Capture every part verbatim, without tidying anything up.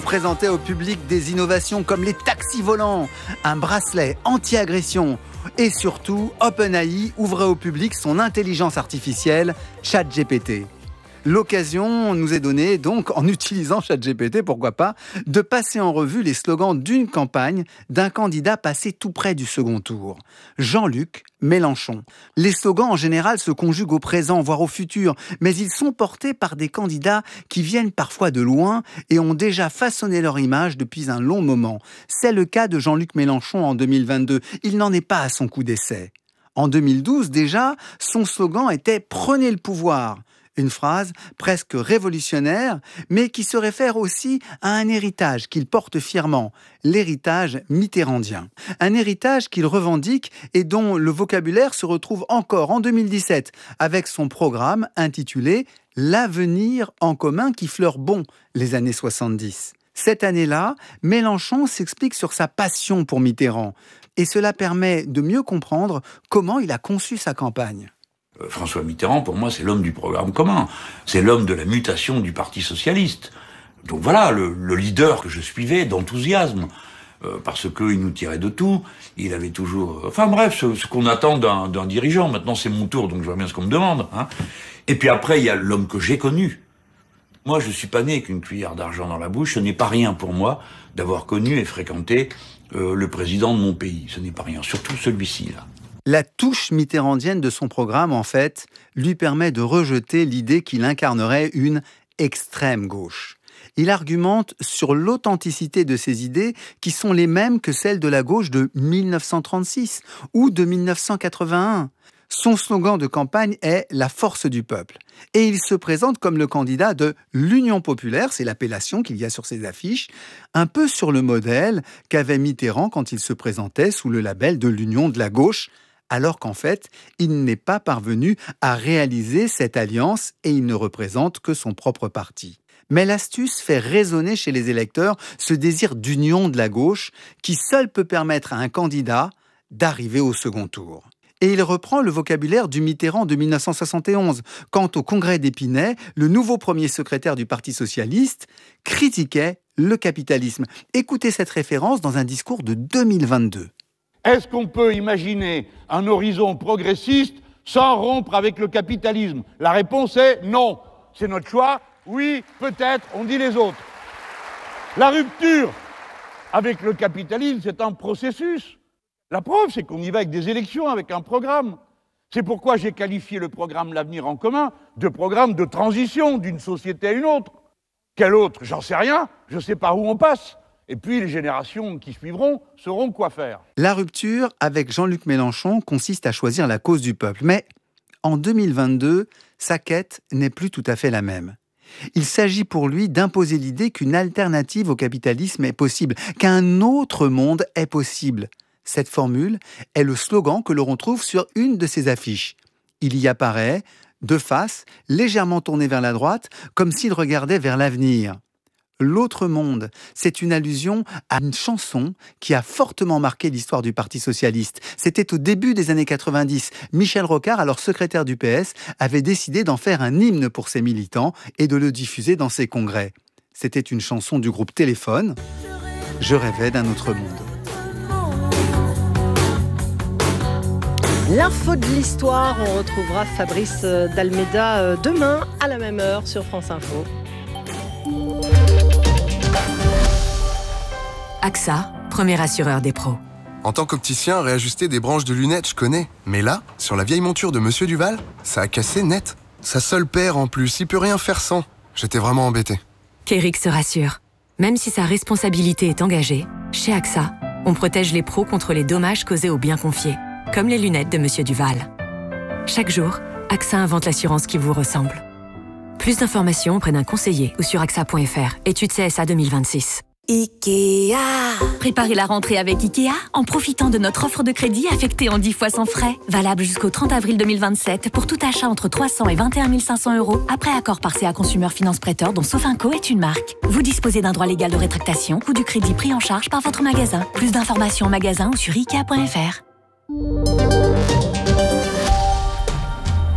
présentait au public des innovations comme les taxis volants, un bracelet anti-agression et surtout OpenAI ouvrait au public son intelligence artificielle ChatGPT. L'occasion nous est donnée, donc, en utilisant ChatGPT, pourquoi pas, de passer en revue les slogans d'une campagne d'un candidat passé tout près du second tour, Jean-Luc Mélenchon. Les slogans, en général, se conjuguent au présent, voire au futur, mais ils sont portés par des candidats qui viennent parfois de loin et ont déjà façonné leur image depuis un long moment. C'est le cas de Jean-Luc Mélenchon en deux mille vingt-deux. Il n'en est pas à son coup d'essai. En deux mille douze, déjà, son slogan était « Prenez le pouvoir ». Une phrase presque révolutionnaire, mais qui se réfère aussi à un héritage qu'il porte fièrement, l'héritage mitterrandien. Un héritage qu'il revendique et dont le vocabulaire se retrouve encore en deux mille dix-sept, avec son programme intitulé « L'avenir en commun qui fleure bon les années soixante-dix ». Cette année-là, Mélenchon s'explique sur sa passion pour Mitterrand, et cela permet de mieux comprendre comment il a conçu sa campagne. François Mitterrand, pour moi, c'est l'homme du programme commun. C'est l'homme de la mutation du Parti socialiste. Donc voilà, le, le leader que je suivais d'enthousiasme, euh, parce qu'il nous tirait de tout. Il avait toujours... Enfin bref, ce, ce qu'on attend d'un, d'un dirigeant. Maintenant, c'est mon tour, donc je vois bien ce qu'on me demande. Hein. Et puis après, il y a l'homme que j'ai connu. Moi, je suis pas né avec une cuillère d'argent dans la bouche. Ce n'est pas rien pour moi d'avoir connu et fréquenté euh, le président de mon pays. Ce n'est pas rien, surtout celui-ci, là. La touche mitterrandienne de son programme, en fait, lui permet de rejeter l'idée qu'il incarnerait une extrême gauche. Il argumente sur l'authenticité de ses idées qui sont les mêmes que celles de la gauche de dix-neuf cent trente-six ou de dix-neuf cent quatre-vingt-un. Son slogan de campagne est « La force du peuple ». Et il se présente comme le candidat de l'Union populaire, c'est l'appellation qu'il y a sur ses affiches, un peu sur le modèle qu'avait Mitterrand quand il se présentait sous le label de l'Union de la gauche, alors qu'en fait, il n'est pas parvenu à réaliser cette alliance et il ne représente que son propre parti. Mais l'astuce fait résonner chez les électeurs ce désir d'union de la gauche qui seul peut permettre à un candidat d'arriver au second tour. Et il reprend le vocabulaire du Mitterrand de dix-neuf cent soixante et onze, quand au congrès d'Épinay, le nouveau premier secrétaire du Parti socialiste critiquait le capitalisme. Écoutez cette référence dans un discours de deux mille vingt-deux. Est-ce qu'on peut imaginer un horizon progressiste sans rompre avec le capitalisme ? La réponse est non. C'est notre choix. Oui, peut-être, on dit les autres. La rupture avec le capitalisme, c'est un processus. La preuve, c'est qu'on y va avec des élections, avec un programme. C'est pourquoi j'ai qualifié le programme L'Avenir en commun de programme de transition d'une société à une autre. Quelle autre ? J'en sais rien. Je ne sais pas où on passe. Et puis, les générations qui suivront sauront quoi faire. La rupture avec Jean-Luc Mélenchon consiste à choisir la cause du peuple. Mais en deux mille vingt-deux, sa quête n'est plus tout à fait la même. Il s'agit pour lui d'imposer l'idée qu'une alternative au capitalisme est possible, qu'un autre monde est possible. Cette formule est le slogan que l'on retrouve sur une de ses affiches. Il y apparaît, de face, légèrement tourné vers la droite, comme s'il regardait vers l'avenir. L'autre monde, c'est une allusion à une chanson qui a fortement marqué l'histoire du Parti socialiste. C'était au début des années quatre-vingt-dix. Michel Rocard, alors secrétaire du P S, avait décidé d'en faire un hymne pour ses militants et de le diffuser dans ses congrès. C'était une chanson du groupe Téléphone. Je rêvais d'un autre monde. L'info de l'histoire, on retrouvera Fabrice Dalméda demain à la même heure sur France Info. A X A, premier assureur des pros. En tant qu'opticien, réajuster des branches de lunettes, je connais. Mais là, sur la vieille monture de Monsieur Duval, ça a cassé net. Sa seule paire en plus, il peut rien faire sans. J'étais vraiment embêté. Kérix se rassure. Même si sa responsabilité est engagée, chez A X A, on protège les pros contre les dommages causés aux biens confiés, comme les lunettes de Monsieur Duval. Chaque jour, A X A invente l'assurance qui vous ressemble. Plus d'informations auprès d'un conseiller ou sur A X A point F R. Étude C S A deux mille vingt-six. Ikea. Préparez la rentrée avec Ikea en profitant de notre offre de crédit affectée en dix fois sans frais. Valable jusqu'au trente avril deux mille vingt-sept pour tout achat entre trois cents et vingt et un mille cinq cents euros après accord par C A Consumer Finance Prêteur dont Sofinco est une marque. Vous disposez d'un droit légal de rétractation ou du crédit pris en charge par votre magasin. Plus d'informations en magasin ou sur ikea point F R.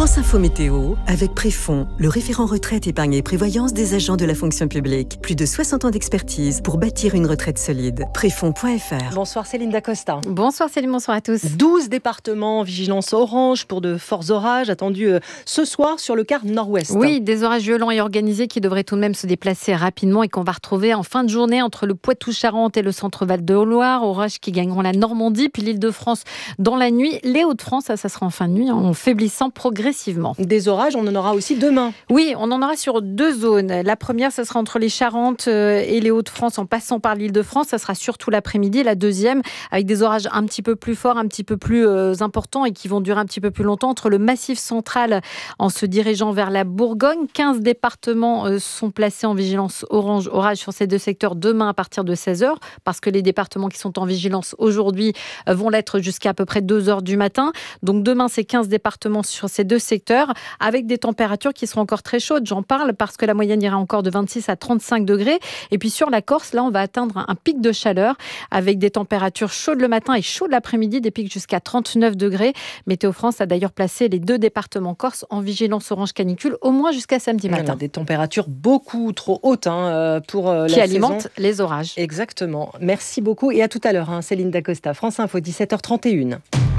France Info Météo, avec Préfond, le référent retraite, épargne et prévoyance des agents de la fonction publique. Plus de soixante ans d'expertise pour bâtir une retraite solide. Préfond point f r. Bonsoir Céline Dacosta. Bonsoir Céline, bonsoir à tous. douze départements en vigilance orange pour de forts orages attendus ce soir sur le quart nord-ouest. Oui, des orages violents et organisés qui devraient tout de même se déplacer rapidement et qu'on va retrouver en fin de journée entre le Poitou-Charentes et le centre-Val de Loire. Orages qui gagneront la Normandie, puis l'Île-de-France dans la nuit. Les Hauts-de-France, ça, ça sera en fin de nuit, en faiblissant progressivement. Des orages, on en aura aussi demain. Oui, on en aura sur deux zones. La première, ça sera entre les Charentes et les Hauts-de-France en passant par l'Île-de-France. Ça sera surtout l'après-midi. La deuxième, avec des orages un petit peu plus forts, un petit peu plus euh, importants et qui vont durer un petit peu plus longtemps entre le Massif central en se dirigeant vers la Bourgogne. quinze départements euh, sont placés en vigilance orange orage sur ces deux secteurs demain à partir de seize heures parce que les départements qui sont en vigilance aujourd'hui euh, vont l'être jusqu'à à peu près deux heures du matin. Donc demain, c'est quinze départements sur ces deux secteurs avec des températures qui seront encore très chaudes. J'en parle parce que la moyenne ira encore de vingt-six à trente-cinq degrés. Et puis sur la Corse, là, on va atteindre un pic de chaleur avec des températures chaudes le matin et chaudes l'après-midi, des pics jusqu'à trente-neuf degrés. Météo France a d'ailleurs placé les deux départements corse en vigilance orange canicule au moins jusqu'à samedi matin. Voilà, des températures beaucoup trop hautes hein, pour euh, qui la alimentent saison. Les orages. Exactement. Merci beaucoup et à tout à l'heure, hein, Céline Dacosta. France Info, dix-sept heures trente et une.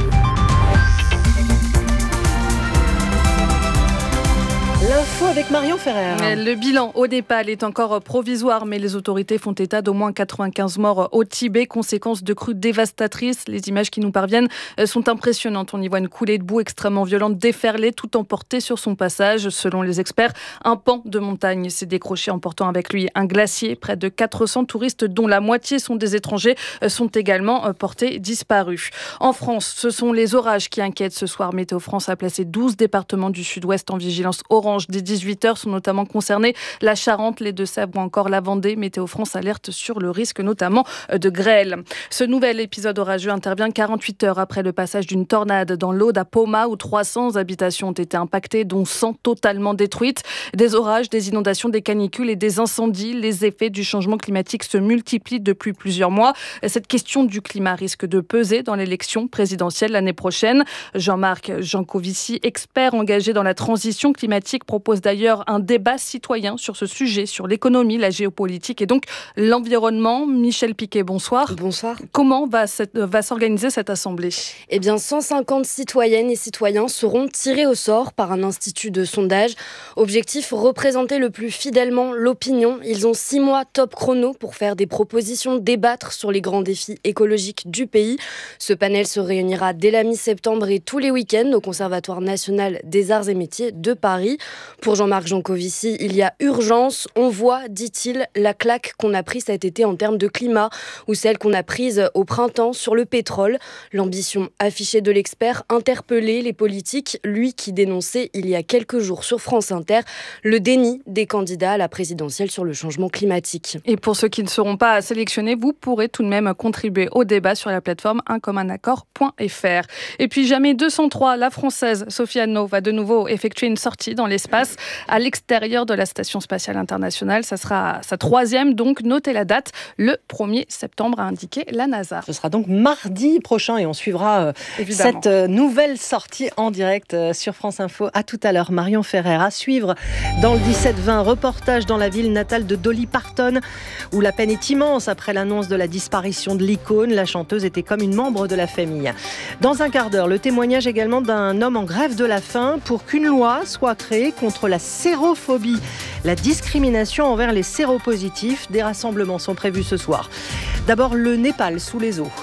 L'info avec Marion Ferrer. Le bilan au Népal est encore provisoire, mais les autorités font état d'au moins quatre-vingt-quinze morts au Tibet, conséquence de crues dévastatrices. Les images qui nous parviennent sont impressionnantes. On y voit une coulée de boue extrêmement violente déferler, tout emporté sur son passage. Selon les experts, un pan de montagne s'est décroché, emportant avec lui un glacier. Près de quatre cents touristes, dont la moitié sont des étrangers, sont également portés disparus. En France, ce sont les orages qui inquiètent ce soir. Météo France a placé douze départements du sud-ouest en vigilance orange. Dès dix-huit heures sont notamment concernés la Charente, les Deux-Sèvres ou encore la Vendée. Météo France alerte sur le risque notamment de grêle. Ce nouvel épisode orageux intervient quarante-huit heures après le passage d'une tornade dans l'Aude à Poma où trois cents habitations ont été impactées, dont cent totalement détruites. Des orages, des inondations, des canicules et des incendies. Les effets du changement climatique se multiplient depuis plusieurs mois. Cette question du climat risque de peser dans l'élection présidentielle l'année prochaine. Jean-Marc Jancovici, expert engagé dans la transition climatique, propose d'ailleurs un débat citoyen sur ce sujet, sur l'économie, la géopolitique et donc l'environnement. Michel Piquet, bonsoir. Bonsoir. Comment va, cette, va s'organiser cette assemblée ? Eh bien, cent cinquante citoyennes et citoyens seront tirés au sort par un institut de sondage. Objectif, représenter le plus fidèlement l'opinion. Ils ont six mois top chrono pour faire des propositions, débattre sur les grands défis écologiques du pays. Ce panel se réunira dès la mi-septembre et tous les week-ends au Conservatoire national des arts et métiers de Paris. Pour Jean-Marc Jancovici, il y a urgence. On voit, dit-il, la claque qu'on a prise cet été en termes de climat ou celle qu'on a prise au printemps sur le pétrole. L'ambition affichée de l'expert, interpeller les politiques, lui qui dénonçait il y a quelques jours sur France Inter le déni des candidats à la présidentielle sur le changement climatique. Et pour ceux qui ne seront pas sélectionnés, vous pourrez tout de même contribuer au débat sur la plateforme un commun accord point f r. Et puis jamais deux cent trois, la française Sophie Anneau va de nouveau effectuer une sortie dans l'espace à l'extérieur de la Station spatiale internationale. Ça sera sa troisième, donc notez la date, le premier septembre, a indiqué la NASA. Ce sera donc mardi prochain et on suivra euh, cette euh, nouvelle sortie en direct euh, sur France Info. À tout à l'heure, Marion Ferrer. À suivre dans le dix-sept vingt, reportage dans la ville natale de Dolly Parton, où la peine est immense après l'annonce de la disparition de l'icône. La chanteuse était comme une membre de la famille. Dans un quart d'heure, le témoignage également d'un homme en grève de la faim pour qu'une loi soit créée contre la sérophobie, la discrimination envers les séropositifs. Des rassemblements sont prévus ce soir. D'abord, le Népal sous les eaux.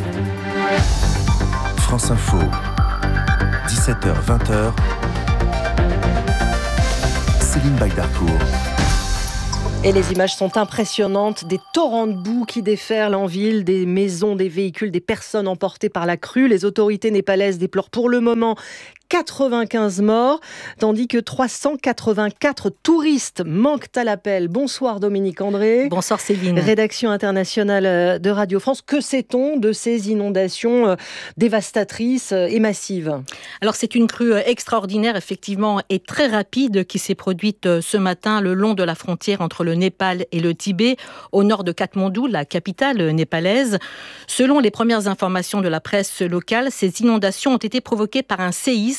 France Info, dix-sept heures vingt. Céline Bagdarcourt. Et les images sont impressionnantes, des torrents de boue qui déferlent en ville, des maisons, des véhicules, des personnes emportées par la crue. Les autorités népalaises déplorent pour le moment quatre-vingt-quinze morts, tandis que trois cent quatre-vingt-quatre touristes manquent à l'appel. Bonsoir Dominique André. Bonsoir Céline. Rédaction internationale de Radio France. Que sait-on de ces inondations dévastatrices et massives ? Alors c'est une crue extraordinaire effectivement et très rapide qui s'est produite ce matin le long de la frontière entre le Népal et le Tibet, au nord de Katmandou, la capitale népalaise. Selon les premières informations de la presse locale, ces inondations ont été provoquées par un séisme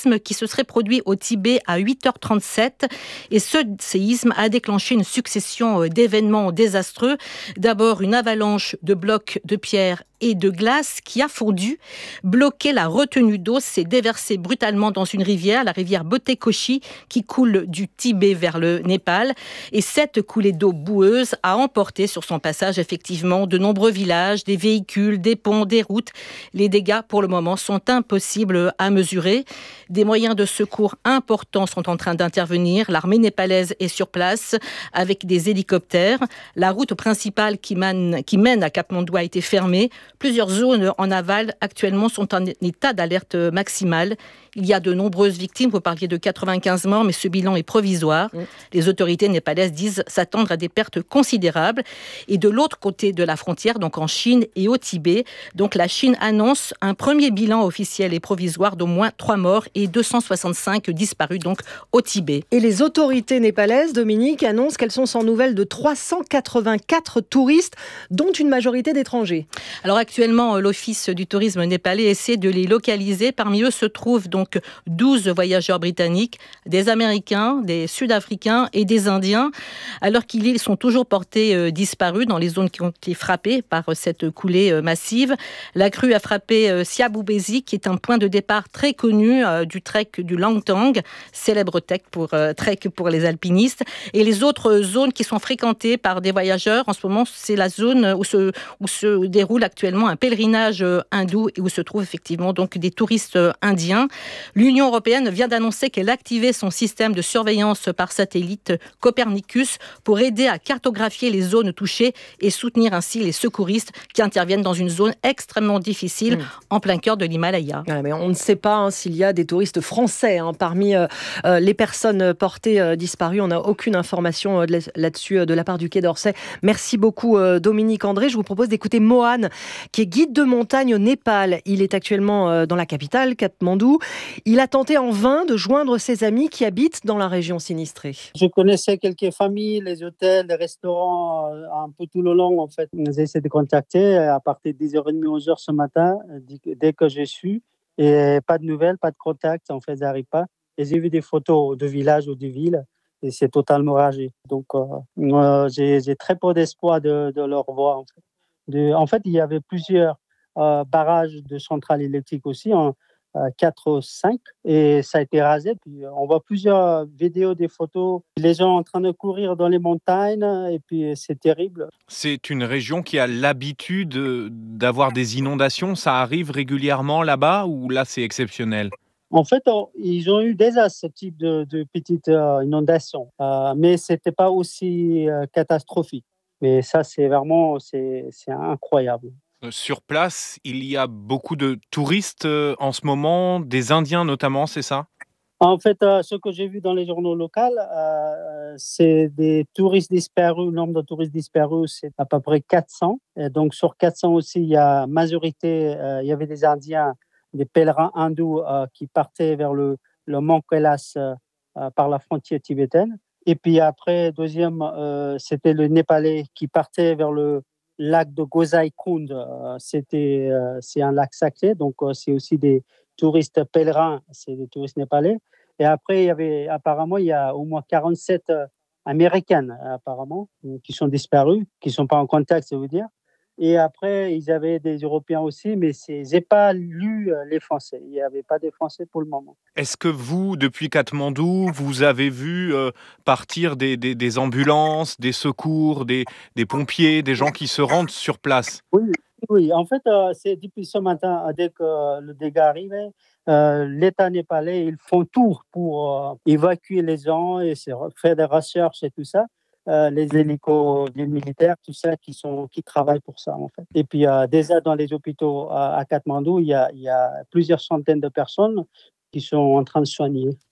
séisme qui se serait produit au Tibet à huit heures trente-sept. Et ce séisme a déclenché une succession d'événements désastreux. D'abord, une avalanche de blocs de pierre et de glace qui a fondu, bloqué la retenue d'eau, s'est déversé brutalement dans une rivière, la rivière Botekoshi, qui coule du Tibet vers le Népal. Et cette coulée d'eau boueuse a emporté sur son passage effectivement de nombreux villages, des véhicules, des ponts, des routes. Les dégâts, pour le moment, sont impossibles à mesurer. Des moyens de secours importants sont en train d'intervenir. L'armée népalaise est sur place avec des hélicoptères. La route principale qui mène, qui mène à Katmandou a été fermée. Plusieurs zones en aval actuellement sont en état d'alerte maximale. Il y a de nombreuses victimes. Vous parliez de quatre-vingt-quinze morts, mais ce bilan est provisoire. Mmh. Les autorités népalaises disent s'attendre à des pertes considérables. Et de l'autre côté de la frontière, donc en Chine et au Tibet, donc la Chine annonce un premier bilan officiel et provisoire d'au moins trois morts et deux cent soixante-cinq disparus donc au Tibet. Et les autorités népalaises, Dominique, annoncent qu'elles sont sans nouvelles de trois cent quatre-vingt-quatre touristes, dont une majorité d'étrangers. Alors actuellement, l'Office du tourisme népalais essaie de les localiser. Parmi eux se trouvent donc Donc douze voyageurs britanniques, des Américains, des Sud-Africains et des Indiens, alors qu'ils sont toujours portés euh, disparus dans les zones qui ont été frappées par euh, cette coulée euh, massive. La crue a frappé euh, Siaboubezi, qui est un point de départ très connu euh, du trek du Langtang, célèbre trek pour, euh, trek pour les alpinistes. Et les autres zones qui sont fréquentées par des voyageurs, en ce moment, c'est la zone où se, où se déroule actuellement un pèlerinage euh, hindou et où se trouvent effectivement donc des touristes euh, indiens. L'Union européenne vient d'annoncer qu'elle activait son système de surveillance par satellite Copernicus pour aider à cartographier les zones touchées et soutenir ainsi les secouristes qui interviennent dans une zone extrêmement difficile mmh. en plein cœur de l'Himalaya. Ouais, mais on ne sait pas hein, s'il y a des touristes français hein, parmi euh, les personnes portées euh, disparues. On n'a aucune information euh, là-dessus euh, de la part du Quai d'Orsay. Merci beaucoup euh, Dominique André. Je vous propose d'écouter Mohan, qui est guide de montagne au Népal. Il est actuellement euh, dans la capitale, Katmandou. Il a tenté en vain de joindre ses amis qui habitent dans la région sinistrée. Je connaissais quelques familles, les hôtels, les restaurants, un peu tout le long en fait. J'ai essayé de contacter à partir de dix heures trente, onze heures ce matin, dès que je suis. Et pas de nouvelles, pas de contact, en fait, ça n'arrive pas. Et j'ai vu des photos de villages ou de villes et c'est totalement ragé. Donc euh, j'ai, j'ai très peu d'espoir de, de leur voir. En fait. De, en fait, il y avait plusieurs euh, barrages de centrales électriques aussi, hein, quatre ou cinq, et ça a été rasé. Puis on voit plusieurs vidéos, des photos, les gens en train de courir dans les montagnes, et puis c'est terrible. C'est une région qui a l'habitude d'avoir des inondations. Ça arrive régulièrement là-bas ou là c'est exceptionnel ? En fait, ils ont eu déjà ce type de, de petites euh, inondations, euh, mais ce n'était pas aussi euh, catastrophique. Mais ça, c'est vraiment c'est, c'est incroyable. Sur place, il y a beaucoup de touristes en ce moment, des Indiens notamment, c'est ça ? En fait, euh, ce que j'ai vu dans les journaux locaux, euh, c'est des touristes disparus. Le nombre de touristes disparus, c'est à peu près quatre cents. Et donc, sur quatre cents aussi, il y a majorité, euh, il y avait des Indiens, des pèlerins hindous euh, qui partaient vers le, le mont Kailas euh, par la frontière tibétaine. Et puis après, deuxième, euh, c'était le Népalais qui partait vers le lac de Gozai Kund, euh, c'était, euh, c'est un lac sacré, donc euh, c'est aussi des touristes pèlerins, c'est des touristes népalais. Et après, il y avait, apparemment, il y a au moins quarante-sept euh, Américaines, apparemment, qui sont disparues, qui ne sont pas en contact, ça veut dire. Et après, ils avaient des Européens aussi, mais je n'ai pas lu les Français. Il n'y avait pas de Français pour le moment. Est-ce que vous, depuis Katmandou, vous avez vu euh, partir des, des, des ambulances, des secours, des, des pompiers, des gens qui se rendent sur place ? Oui, oui. En fait, euh, c'est depuis ce matin, dès que euh, le dégât arrivait, euh, l'État népalais, ils font tout pour euh, évacuer les gens et faire des recherches et tout ça. Euh, les hélicos des militaires, tout ça, qui, sont, qui travaillent pour ça, en fait. Et puis, euh, déjà dans les hôpitaux à, à Katmandou, il y, a, il y a plusieurs centaines de personnes qui sont en train de soigner. Voilà.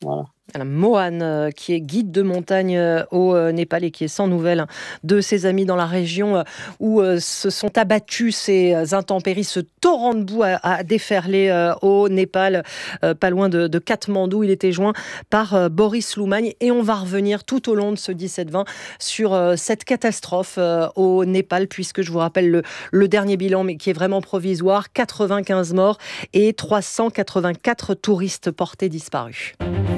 Mohan, qui est guide de montagne au Népal et qui est sans nouvelles de ses amis dans la région où se sont abattus ces intempéries. Ce torrent de boue a déferlé au Népal, pas loin de, de Katmandou. Il était joint par Boris Loumagne et on va revenir tout au long de ce dix-sept vingt sur cette catastrophe au Népal, puisque je vous rappelle le, le dernier bilan, mais qui est vraiment provisoire, quatre-vingt-quinze morts et trois cent quatre-vingt-quatre touristes portés disparus.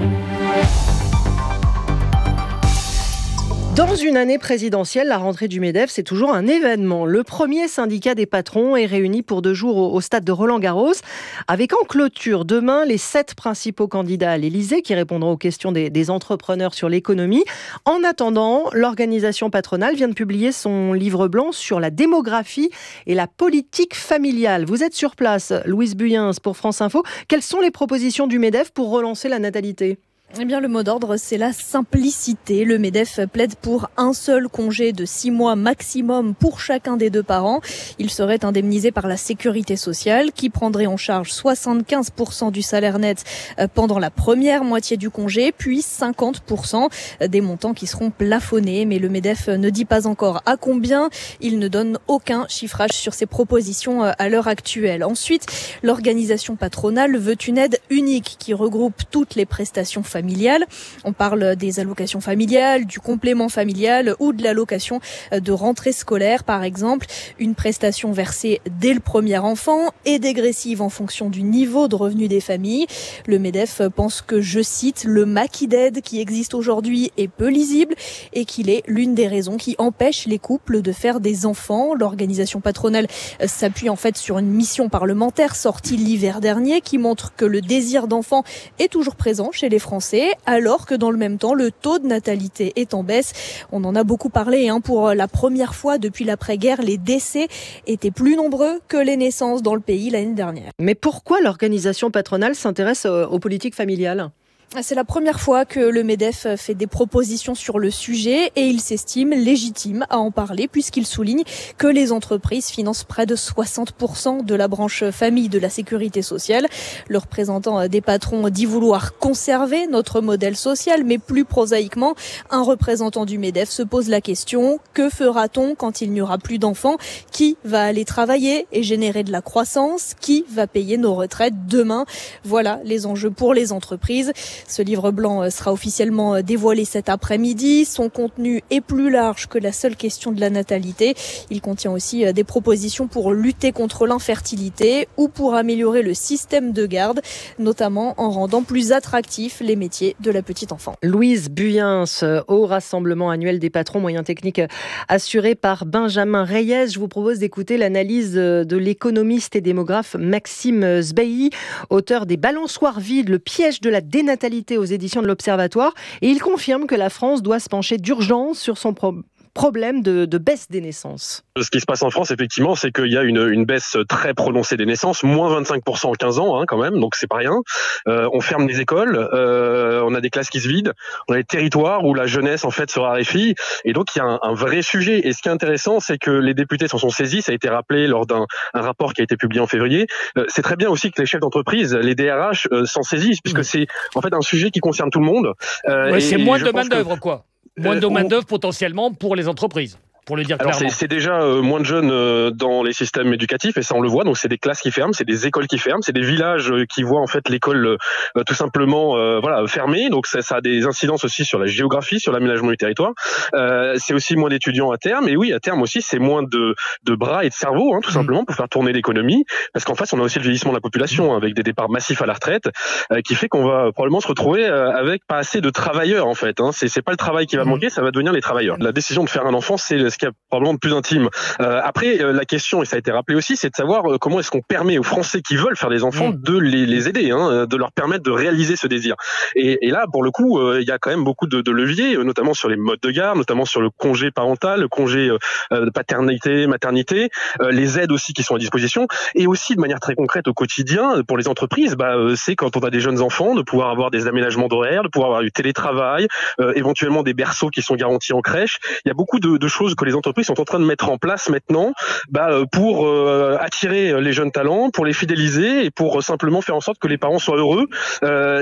Dans une année présidentielle, la rentrée du MEDEF, c'est toujours un événement. Le premier syndicat des patrons est réuni pour deux jours au, au stade de Roland-Garros, avec en clôture demain les sept principaux candidats à l'Élysée qui répondront aux questions des, des entrepreneurs sur l'économie. En attendant, l'organisation patronale vient de publier son livre blanc sur la démographie et la politique familiale. Vous êtes sur place, Louise Buyens pour France Info. Quelles sont les propositions du MEDEF pour relancer la natalité ? Eh bien, le mot d'ordre, c'est la simplicité. Le MEDEF plaide pour un seul congé de six mois maximum pour chacun des deux parents. Il serait indemnisé par la sécurité sociale qui prendrait en charge soixante-quinze pour cent du salaire net pendant la première moitié du congé, puis cinquante pour cent des montants qui seront plafonnés. Mais le MEDEF ne dit pas encore à combien. Il ne donne aucun chiffrage sur ses propositions à l'heure actuelle. Ensuite, l'organisation patronale veut une aide unique qui regroupe toutes les prestations familiales. Familiale. On parle des allocations familiales, du complément familial ou de l'allocation de rentrée scolaire, par exemple. Une prestation versée dès le premier enfant et dégressive en fonction du niveau de revenu des familles. Le MEDEF pense que, je cite, le maquis d'aide qui existe aujourd'hui est peu lisible et qu'il est l'une des raisons qui empêche les couples de faire des enfants. L'organisation patronale s'appuie en fait sur une mission parlementaire sortie l'hiver dernier qui montre que le désir d'enfant est toujours présent chez les Français, alors que dans le même temps, le taux de natalité est en baisse. On en a beaucoup parlé, hein, pour la première fois depuis l'après-guerre, les décès étaient plus nombreux que les naissances dans le pays l'année dernière. Mais pourquoi l'organisation patronale s'intéresse aux politiques familiales ? C'est la première fois que le MEDEF fait des propositions sur le sujet et il s'estime légitime à en parler puisqu'il souligne que les entreprises financent près de soixante pour cent de la branche famille de la sécurité sociale. Le représentant des patrons dit vouloir conserver notre modèle social, mais plus prosaïquement, un représentant du MEDEF se pose la question: que fera-t-on quand il n'y aura plus d'enfants ? Qui va aller travailler et générer de la croissance ? Qui va payer nos retraites demain ? Voilà les enjeux pour les entreprises. Ce livre blanc sera officiellement dévoilé cet après-midi. Son contenu est plus large que la seule question de la natalité. Il contient aussi des propositions pour lutter contre l'infertilité ou pour améliorer le système de garde, notamment en rendant plus attractifs les métiers de la petite enfant. Louise Buyens, au rassemblement annuel des patrons, moyens techniques assuré par Benjamin Reyes. Je vous propose d'écouter l'analyse de l'économiste et démographe Maxime Zbehi, auteur des Balançoires vides, le piège de la dénatalité aux éditions de l'Observatoire, et il confirme que la France doit se pencher d'urgence sur son problème. problème de, de baisse des naissances. Ce qui se passe en France, effectivement, c'est qu'il y a une, une baisse très prononcée des naissances, moins vingt-cinq pour cent en quinze ans, hein, quand même, donc c'est pas rien. Euh, on ferme les écoles, euh, on a des classes qui se vident, on a des territoires où la jeunesse, en fait, se raréfie, et donc il y a un, un vrai sujet. Et ce qui est intéressant, c'est que les députés s'en sont saisis, ça a été rappelé lors d'un un rapport qui a été publié en février. Euh, c'est très bien aussi que les chefs d'entreprise, les D R H, euh, s'en saisissent, puisque mmh. c'est en fait un sujet qui concerne tout le monde. Euh, ouais, c'est moins de main-d'œuvre, quoi. Moins de main-d'œuvre potentiellement pour les entreprises. Pour le dire Alors clairement. C'est, c'est déjà euh, moins de jeunes euh, dans les systèmes éducatifs et ça on le voit, donc c'est des classes qui ferment, c'est des écoles qui ferment, c'est des villages euh, qui voient en fait l'école euh, tout simplement euh, voilà fermée, donc ça, ça a des incidences aussi sur la géographie, sur l'aménagement du territoire. Euh, c'est aussi moins d'étudiants à terme, et oui à terme aussi c'est moins de, de bras et de cerveau, hein, tout simplement pour faire tourner l'économie, parce qu'en face on a aussi le vieillissement de la population hein, avec des départs massifs à la retraite, euh, qui fait qu'on va probablement se retrouver euh, avec pas assez de travailleurs en fait. Hein. C'est, c'est pas le travail qui va manquer, ça va devenir les travailleurs. La décision de faire un enfant, c'est ce qui a probablement de plus intime. Euh, après, euh, la question, et ça a été rappelé aussi, c'est de savoir euh, comment est-ce qu'on permet aux Français qui veulent faire des enfants mmh. de les, les aider, hein, de leur permettre de réaliser ce désir. Et, et là, pour le coup, euh, il y a quand même beaucoup de, de leviers, euh, notamment sur les modes de garde, notamment sur le congé parental, le congé euh, de paternité, maternité, euh, les aides aussi qui sont à disposition, et aussi de manière très concrète au quotidien, pour les entreprises, bah, euh, c'est quand on a des jeunes enfants, de pouvoir avoir des aménagements d'horaires, de pouvoir avoir du télétravail, euh, éventuellement des berceaux qui sont garantis en crèche. Il y a beaucoup de, de choses que les entreprises sont en train de mettre en place maintenant bah, pour euh, attirer les jeunes talents, pour les fidéliser et pour euh, simplement faire en sorte que les parents soient heureux. Euh,